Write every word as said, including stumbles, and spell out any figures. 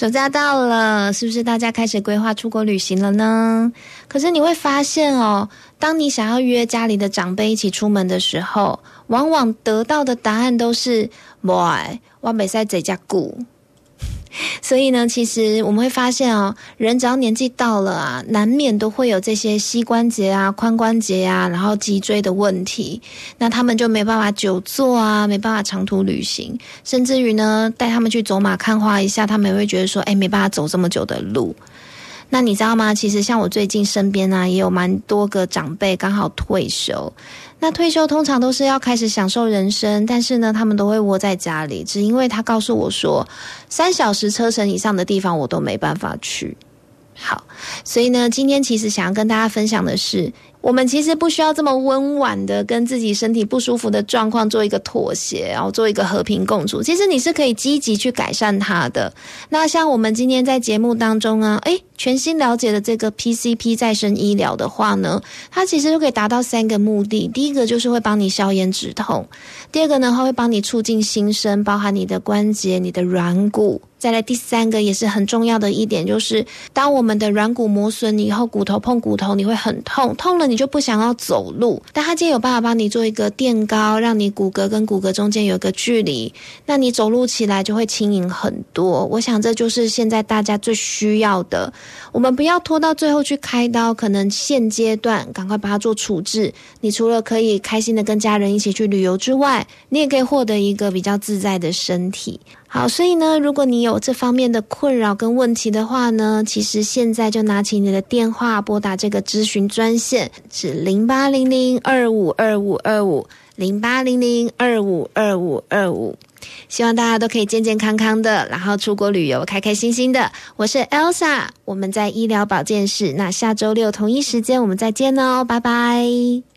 暑假到了，是不是大家开始规划出国旅行了呢？可是你会发现哦，当你想要约家里的长辈一起出门的时候，往往得到的答案都是不爱，我不可以在家顾。所以呢，其实我们会发现哦，人只要年纪到了啊，难免都会有这些膝关节啊、髋关节啊，然后脊椎的问题。那他们就没办法久坐啊，没办法长途旅行，甚至于呢，带他们去走马看花一下，他们也会觉得说，哎，没办法走这么久的路。那你知道吗？其实像我最近身边啊，也有蛮多个长辈刚好退休。那退休通常都是要开始享受人生，但是呢，他们都会窝在家里，只因为他告诉我说，三小时车程以上的地方我都没办法去。好，所以呢，今天其实想要跟大家分享的是，我们其实不需要这么温婉的跟自己身体不舒服的状况做一个妥协，然后做一个和平共处。其实你是可以积极去改善它的。那像我们今天在节目当中啊，诶，全新了解的这个 P C P 再生医疗的话呢，它其实就可以达到三个目的。第一个就是会帮你消炎止痛，第二个呢，它会帮你促进新生，包含你的关节、你的软骨。再来第三个也是很重要的一点，就是当我们的软骨磨损以后，骨头碰骨头你会很痛，痛了你就不想要走路，但它今天有办法帮你做一个垫高，让你骨骼跟骨骼中间有个距离，那你走路起来就会轻盈很多。我想这就是现在大家最需要的，我们不要拖到最后去开刀，可能现阶段赶快把它做处置。你除了可以开心的跟家人一起去旅游之外，你也可以获得一个比较自在的身体。好，所以呢，如果你有这方面的困扰跟问题的话呢，其实现在就拿起你的电话拨打这个咨询专线，是零八零零二五二五二五 零八零零二五二五二五。希望大家都可以健健康康的，然后出国旅游开开心心的。我是 Elsa， 我们在医疗保健室，那下周六同一时间我们再见哦，拜拜。